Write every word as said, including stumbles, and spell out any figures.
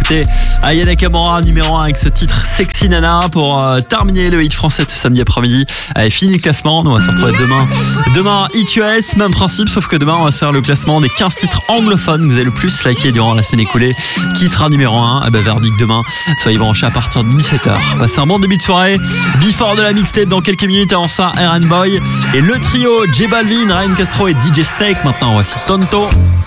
écouter Aya Nakamura numéro un avec ce titre Sexy Nana pour euh, terminer le hit français de ce samedi après-midi. Allez, fini le classement, nous on va se retrouver demain. Demain, hit U S, même principe, sauf que demain on va se faire le classement des quinze titres anglophones que vous avez le plus liké durant la semaine écoulée. Qui sera numéro un? Eh ben, verdict demain. Soyez branchés à partir de dix-sept heures. Passez un bon début de soirée. Before de la mixtape dans quelques minutes. Avant ça, Aaron Boy et le trio J Balvin, Ryan Castro et D J Snake. Maintenant, voici Tonto.